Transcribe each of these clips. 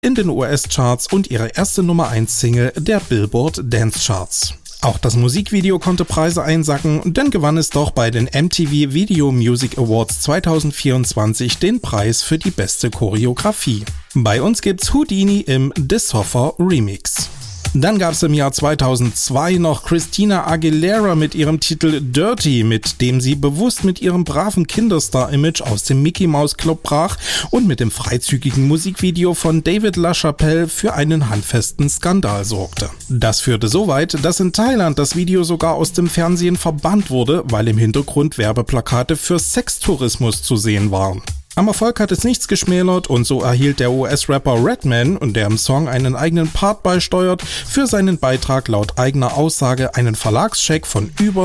in den US-Charts und ihre erste Nummer 1 Single der Billboard Dance Charts. Auch das Musikvideo konnte Preise einsacken, denn gewann es doch bei den MTV Video Music Awards 2024 den Preis für die beste Choreografie. Bei uns gibt's Houdini im Disoffer Remix. Dann gab's im Jahr 2002 noch Christina Aguilera mit ihrem Titel Dirty, mit dem sie bewusst mit ihrem braven Kinderstar-Image aus dem Mickey Mouse Club brach und mit dem freizügigen Musikvideo von David LaChapelle für einen handfesten Skandal sorgte. Das führte so weit, dass in Thailand das Video sogar aus dem Fernsehen verbannt wurde, weil im Hintergrund Werbeplakate für Sextourismus zu sehen waren. Am Erfolg hat es nichts geschmälert und so erhielt der US-Rapper Redman, der im Song einen eigenen Part beisteuert, für seinen Beitrag laut eigener Aussage einen Verlagscheck von über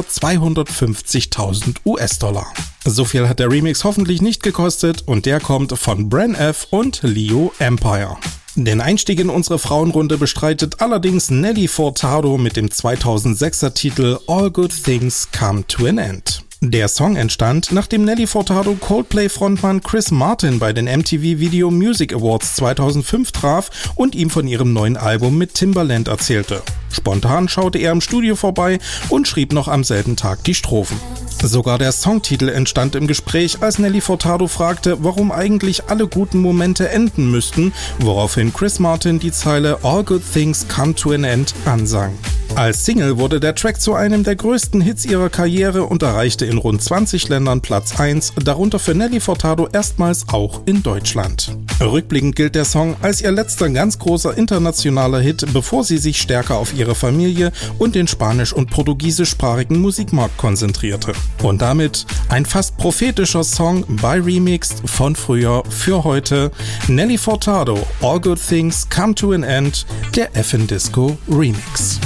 250.000 US-Dollar. So viel hat der Remix hoffentlich nicht gekostet und der kommt von Bren F. und Leo Empire. Den Einstieg in unsere Frauenrunde bestreitet allerdings Nelly Furtado mit dem 2006er Titel All Good Things Come to an End. Der Song entstand, nachdem Nelly Furtado Coldplay-Frontmann Chris Martin bei den MTV Video Music Awards 2005 traf und ihm von ihrem neuen Album mit Timbaland erzählte. Spontan schaute er im Studio vorbei und schrieb noch am selben Tag die Strophen. Sogar der Songtitel entstand im Gespräch, als Nelly Furtado fragte, warum eigentlich alle guten Momente enden müssten, woraufhin Chris Martin die Zeile All Good Things Come to an End ansang. Als Single wurde der Track zu einem der größten Hits ihrer Karriere und erreichte in rund 20 Ländern Platz 1, darunter für Nelly Furtado erstmals auch in Deutschland. Rückblickend gilt der Song als ihr letzter ganz großer internationaler Hit, bevor sie sich stärker auf ihre Familie und den spanisch- und portugiesischsprachigen Musikmarkt konzentrierte. Und damit ein fast prophetischer Song bei Remixed von früher für heute. Nelly Furtado, All Good Things Come to an End, der FN Disco Remix.